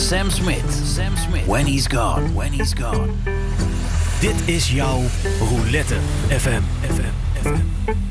Sam Smith. When He's Gone. Dit is jouw Roulette FM.